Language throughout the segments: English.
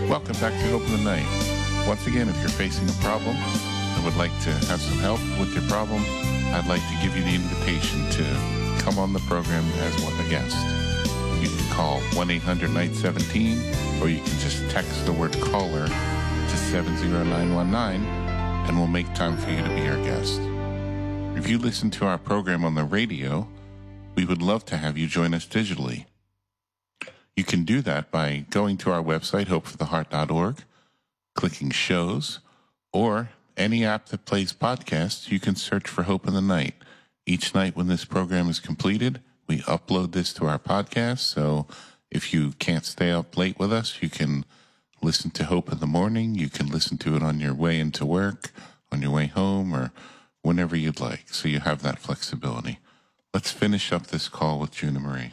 Welcome back to Hope in the Night. Once again, if you're facing a problem and would like to have some help with your problem, I'd like to give you the invitation to come on the program as a guest. You can call 1-800-NIGHT-17, or you can just text the word caller to 70919, and we'll make time for you to be our guest. If you listen to our program on the radio, we would love to have you join us digitally. You can do that by going to our website, hopefortheheart.org, clicking shows, or any app that plays podcasts. You can search for Hope in the Night. Each night when this program is completed, we upload this to our podcast. So if you can't stay up late with us, you can listen to Hope in the morning. You can listen to it on your way into work, on your way home, or whenever you'd like. So you have that flexibility. Let's finish up this call with Juna Marie.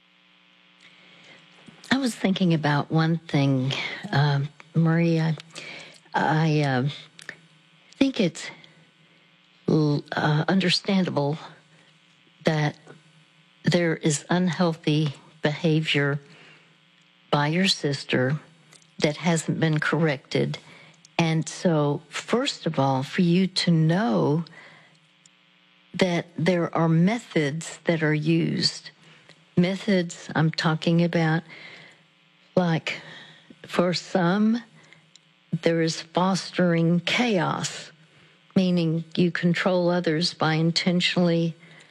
I was thinking about one thing, Maria. I think it's understandable that there is unhealthy behavior by your sister that hasn't been corrected. And so, first of all, for you to know that there are methods that are used. Methods I'm talking about, like for some, there is fostering chaos, meaning you control others by intentionally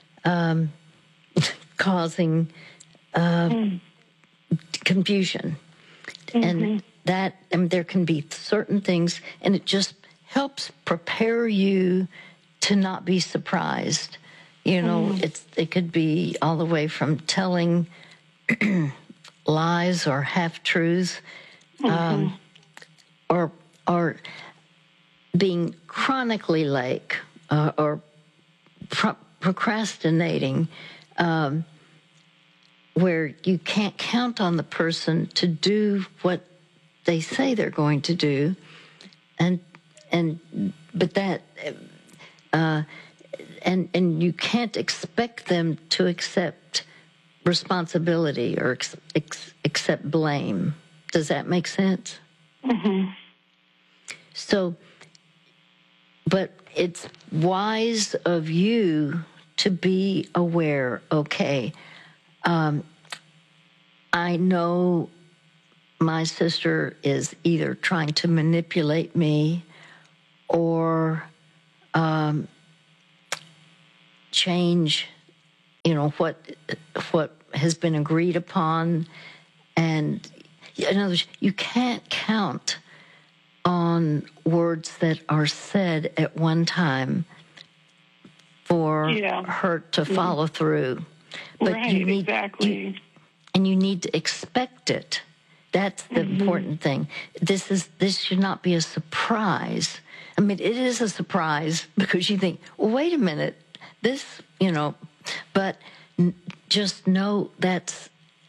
causing confusion. And there can be certain things, and it just helps prepare you to not be surprised. You know, it could be all the way from telling lies or half-truths, or being chronically late, or procrastinating, where you can't count on the person to do what they say they're going to do, and you can't expect them to accept responsibility or accept blame. Does that make sense? Mm-hmm. So, but it's wise of you to be aware, okay, I know my sister is either trying to manipulate me or change, what has been agreed upon. And in other words, you can't count on words that are said at one time for her to follow through. But right, you need, exactly. And you need to expect it. That's the important thing. This should not be a surprise. I mean, it is a surprise because you think, well, wait a minute, this, but just know that's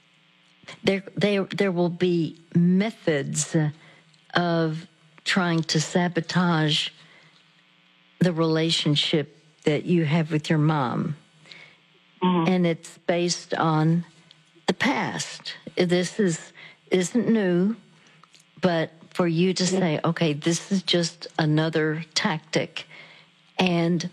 there will be methods of trying to sabotage the relationship that you have with your mom. And it's based on the past. This isn't new, but for you to say, okay, this is just another tactic. And,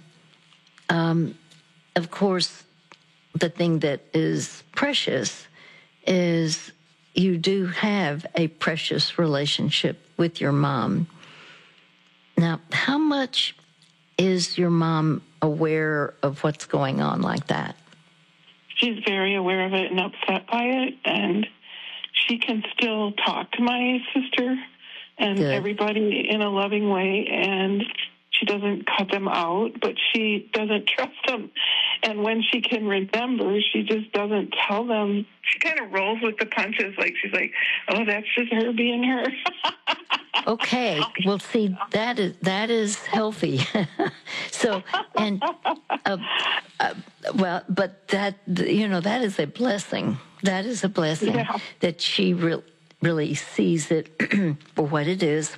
of course, the thing that is precious is you do have a precious relationship with your mom. Now, how much is your mom aware of what's going on like that? She's very aware of it and upset by it, and she can still talk to my sister and everybody in a loving way, and she doesn't cut them out, but she doesn't trust them. And when she can remember, she just doesn't tell them. She kind of rolls with the punches, like she's like, oh, that's just her being her. Okay, well, see, that is healthy. So, and well, but that that is a blessing. That is a blessing that she really sees it for what it is.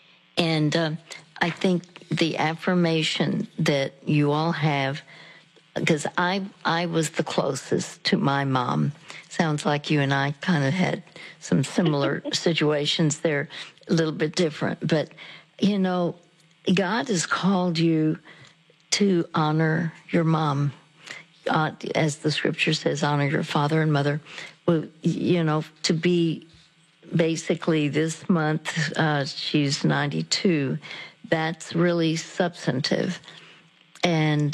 And I think the affirmation that you all have because I was the closest to my mom. Sounds like you and I kind of had some similar situations. They're a little bit different. But, you know, God has called you to honor your mom. As the scripture says, honor your father and mother. Well, you know, to be basically this month, she's 92. That's really substantive. And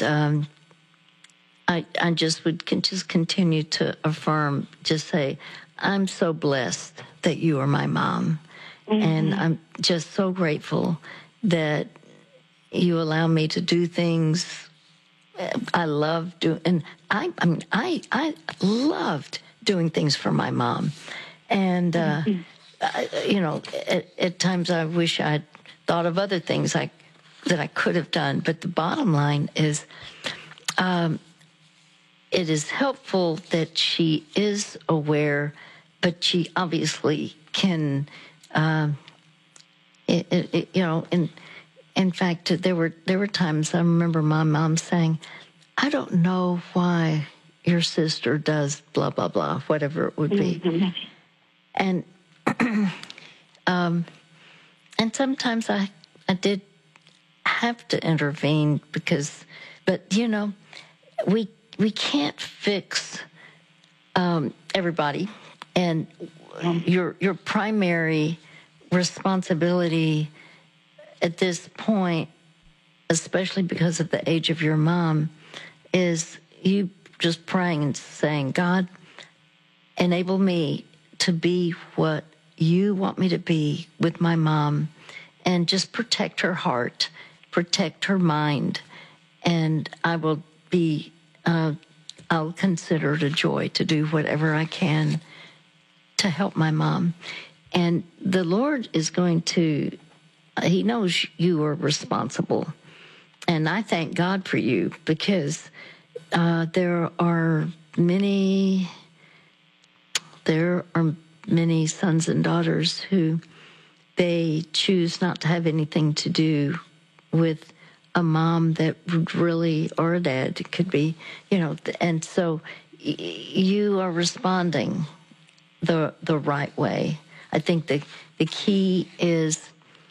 I just would just continue to affirm, just say, I'm so blessed that you are my mom. Mm-hmm. And I'm just so grateful that you allow me to do things I love doing. And I loved doing things for my mom. And, you know, at times I wish I'd thought of other things that I could have done. But the bottom line is, it is helpful that she is aware, but she obviously can, you know, in fact, there were times I remember my mom saying, I don't know why your sister does blah, blah, blah, whatever it would be. Mm-hmm. And sometimes I did have to intervene but you know, we can't fix everybody, and your primary responsibility at this point, especially because of the age of your mom, is you just praying and saying, God, enable me to be what you want me to be with my mom, and just protect her heart, protect her mind, and I will be I'll consider it a joy to do whatever I can to help my mom. And the Lord is going to, He knows you are responsible. And I thank God for you, because there are many sons and daughters who they choose not to have anything to do with a mom that would really, or a dad, it could be, you know, and so you are responding the right way. I think the key is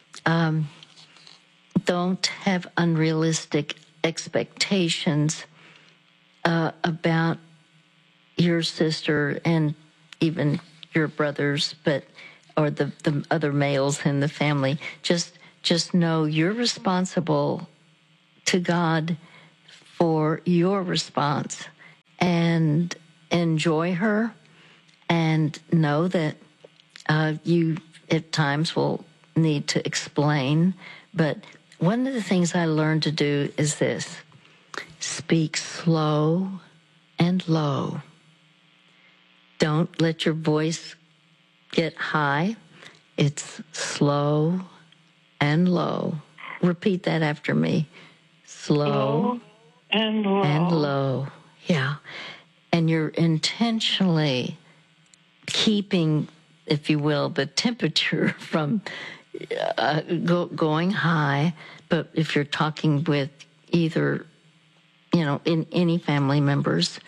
don't have unrealistic expectations about your sister and even your brothers, or the other males in the family. Just know you're responsible to God for your response, and enjoy her, and know that you at times will need to explain. But one of the things I learned to do is this: speak slow and low. Don't let your voice get high. It's slow and low. Repeat that after me. Slow and low. And low. Yeah. And you're intentionally keeping, if you will, the temperature from going high. But if you're talking with either, you know, in any family members,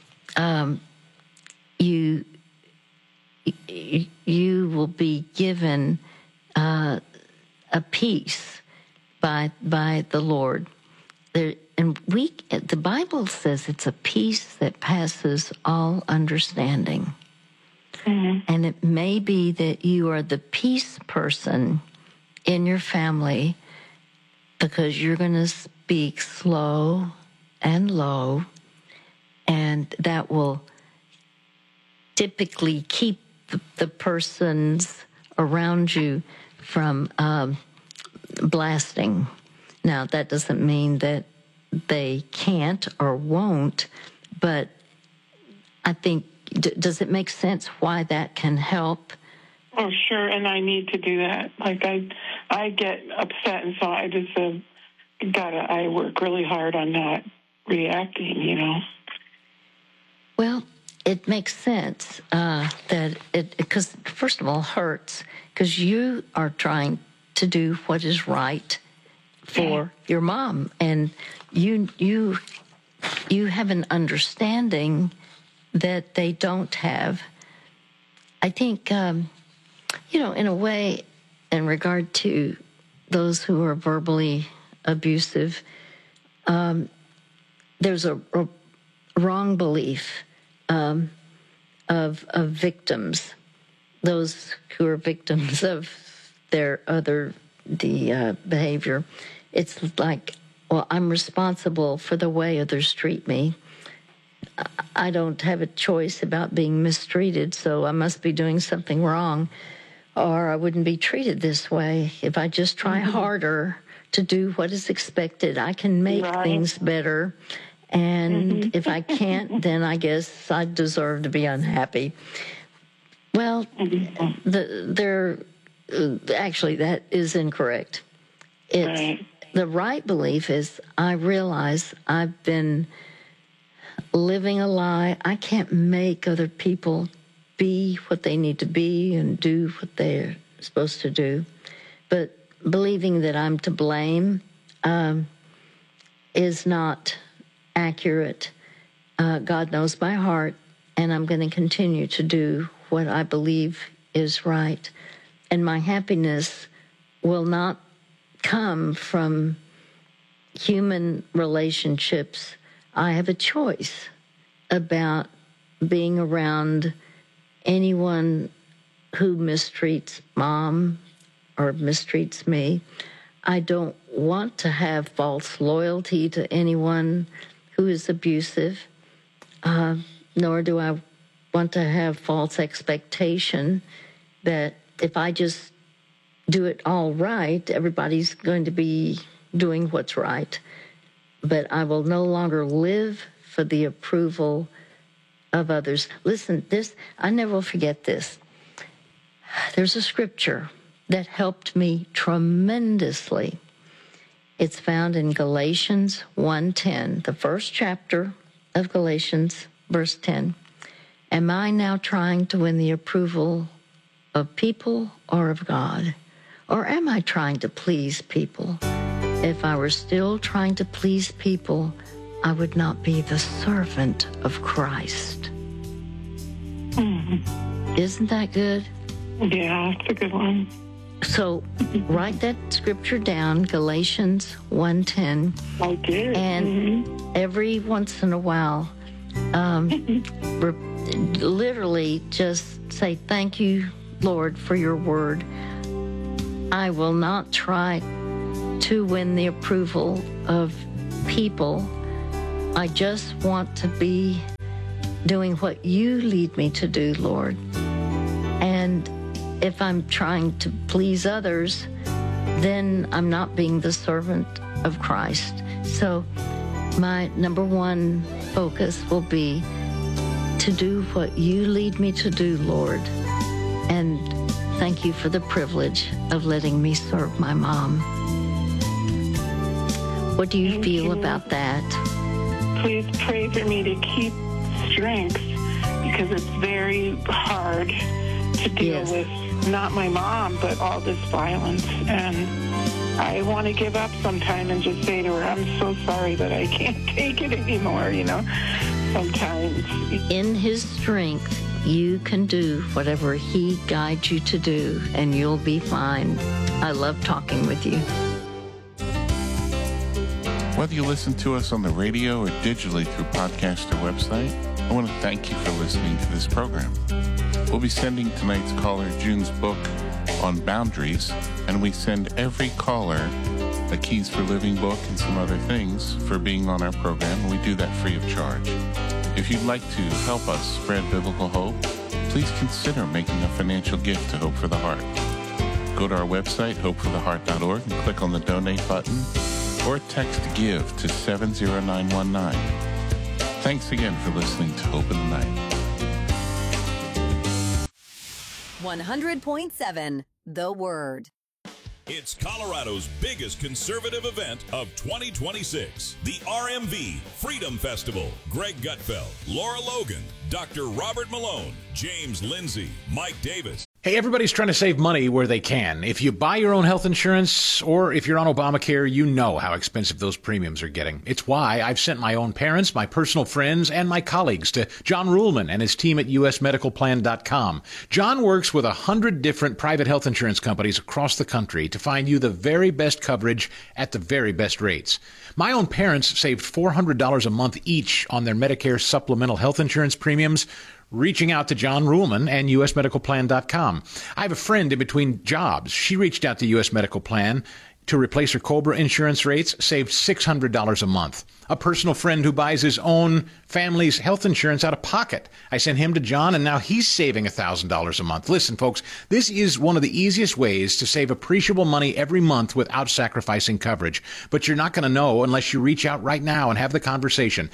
you will be given a peace by the Lord. The Bible says it's a peace that passes all understanding. Mm-hmm. And it may be that you are the peace person in your family, because you're going to speak slow and low, and that will typically keep the persons around you from blasting. Now, that doesn't mean that they can't or won't, but I think, does it make sense why that can help? Oh, sure, and I need to do that. Like, I get upset, and so I just I work really hard on not reacting, you know. Well, it makes sense that because first of all, hurts, because you are trying to do what is right for your mom, and you you have an understanding that they don't have. I think, in a way, in regard to those who are verbally abusive, there's a wrong belief of victims, those who are victims of the behavior. It's like, well, I'm responsible for the way others treat me. I don't have a choice about being mistreated, so I must be doing something wrong, or I wouldn't be treated this way. If I just try harder to do what is expected, I can make things better. And if I can't, then I guess I deserve to be unhappy. Well, actually, that is incorrect. The right belief is, I realize I've been living a lie. I can't make other people be what they need to be and do what they're supposed to do. But believing that I'm to blame is not accurate. God knows my heart, and I'm going to continue to do what I believe is right. And my happiness will not come from human relationships. I have a choice about being around anyone who mistreats Mom or mistreats me. I don't want to have false loyalty to anyone who is abusive, nor do I want to have false expectation that if I just do it all right, everybody's going to be doing what's right. But I will no longer live for the approval of others. Listen, I never will forget this. There's a scripture that helped me tremendously. It's found in Galatians 1:10, the first chapter of Galatians, verse 10. Am I now trying to win the approval of people or of God? Or am I trying to please people? If I were still trying to please people, I would not be the servant of Christ. Isn't that good? Yeah, it's a good one. So write that scripture down, Galatians 1:10. I did. And every once in a while, literally just say, thank you, Lord, for your word. I will not try to win the approval of people. I just want to be doing what you lead me to do, Lord. And if I'm trying to please others, then I'm not being the servant of Christ. So my number one focus will be to do what you lead me to do, Lord. And thank you for the privilege of letting me serve my mom. What do you feel about that? Please pray for me to keep strength, because it's very hard to deal with not my mom, but all this violence. And I want to give up sometime and just say to her, I'm so sorry that I can't take it anymore, sometimes. In his strength, you can do whatever he guides you to do, and you'll be fine. I love talking with you. Whether you listen to us on the radio or digitally through podcast or website, I want to thank you for listening to this program. We'll be sending tonight's caller June's book on boundaries, and we send every caller a Keys for Living book and some other things for being on our program, and we do that free of charge. If you'd like to help us spread biblical hope, please consider making a financial gift to Hope for the Heart. Go to our website, hopefortheheart.org, and click on the donate button, or text GIVE to 70919. Thanks again for listening to Hope in the Night. 100.7 The Word. It's Colorado's biggest conservative event of 2026, the RMV Freedom Festival. Greg Gutfeld, Laura Logan, Dr. Robert Malone, James Lindsay, Mike Davis, Hey, everybody's trying to save money where they can. If you buy your own health insurance or if you're on Obamacare, you know how expensive those premiums are getting. It's why I've sent my own parents, my personal friends, and my colleagues to John Ruhlman and his team at usmedicalplan.com. John works with 100 different private health insurance companies across the country to find you the very best coverage at the very best rates. My own parents saved $400 a month each on their Medicare supplemental health insurance premiums, reaching out to John Ruhlman and usmedicalplan.com. I have a friend in between jobs. She reached out to US Medical Plan to replace her COBRA insurance rates, saved $600 a month. A personal friend who buys his own family's health insurance out of pocket. I sent him to John, and now he's saving $1,000 a month. Listen, folks, this is one of the easiest ways to save appreciable money every month without sacrificing coverage. But you're not going to know unless you reach out right now and have the conversation.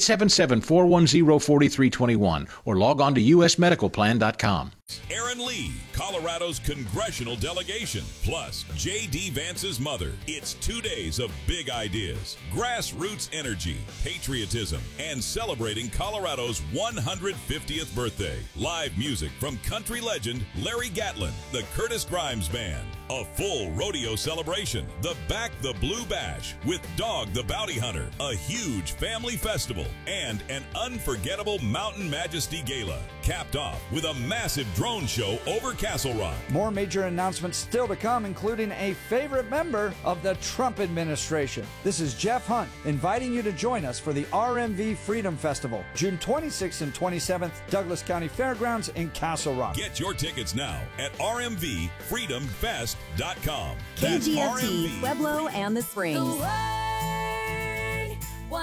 877-410-4321 or log on to usmedicalplan.com. Aaron Lee, Colorado's congressional delegation, plus J.D. Vance's mother. It's 2 days of big ideas, grassroots energy, patriotism, and celebrating Colorado's 150th birthday. Live music from country legend Larry Gatlin, the Curtis Grimes Band. A full rodeo celebration, the Back the Blue Bash with Dog the Bounty Hunter, a huge family festival, and an unforgettable Mountain Majesty Gala, capped off with a massive drone show over Castle Rock. More major announcements still to come, including a favorite member of the Trump administration. This is Jeff Hunt inviting you to join us for the RMV Freedom Festival, June 26th and 27th, Douglas County Fairgrounds in Castle Rock. Get your tickets now at rmvfreedomfest.com. That's KGFT, RMV. Pueblo and the Springs. The Word,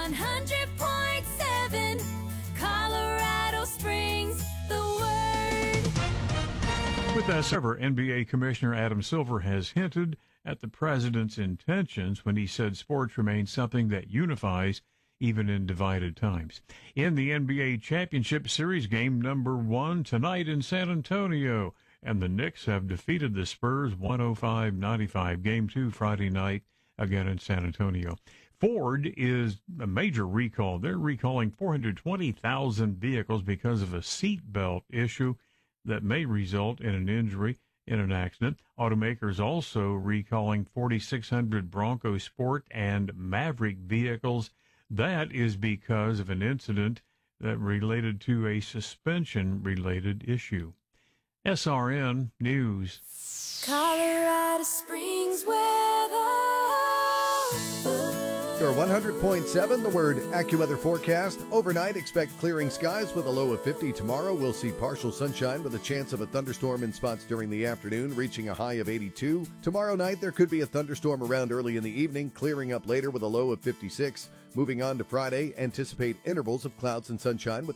100.7, Colorado Springs, The Word. With us, ever NBA Commissioner Adam Silver has hinted at the president's intentions when he said sports remain something that unifies even in divided times. In the NBA Championship Series, game number 1 tonight in San Antonio, and the Knicks have defeated the Spurs 105-95. Game 2 Friday night, again in San Antonio. Ford is a major recall. They're recalling 420,000 vehicles because of a seatbelt issue that may result in an injury in an accident. Automakers also recalling 4,600 Bronco Sport and Maverick vehicles. That is because of an incident that related to a suspension-related issue. SRN News. Colorado Springs weather. Your 100.7, the Word AccuWeather forecast. Overnight, expect clearing skies with a low of 50. Tomorrow, we'll see partial sunshine with a chance of a thunderstorm in spots during the afternoon, reaching a high of 82. Tomorrow night, there could be a thunderstorm around early in the evening, clearing up later with a low of 56. Moving on to Friday, anticipate intervals of clouds and sunshine with